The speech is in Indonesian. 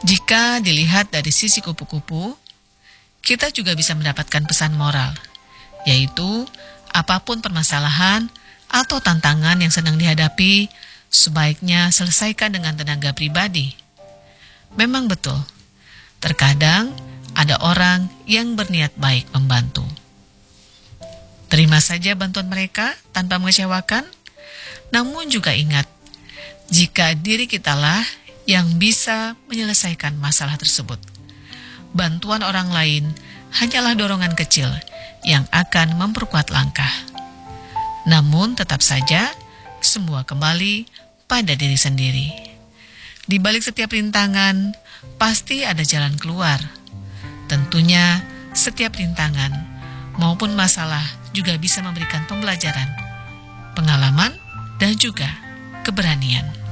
Jika dilihat dari sisi kupu-kupu, kita juga bisa mendapatkan pesan moral, yaitu apapun permasalahan atau tantangan yang sedang dihadapi, sebaiknya selesaikan dengan tenaga pribadi. Memang betul, terkadang ada orang yang berniat baik membantu. Terima saja bantuan mereka tanpa mengecewakan, namun juga ingat, jika diri kitalah yang bisa menyelesaikan masalah tersebut. Bantuan orang lain hanyalah dorongan kecil yang akan memperkuat langkah. Namun tetap saja, semua kembali pada diri sendiri. Di balik setiap rintangan, pasti ada jalan keluar. Tentunya, setiap rintangan maupun masalah juga bisa memberikan pembelajaran, pengalaman, dan juga keberanian.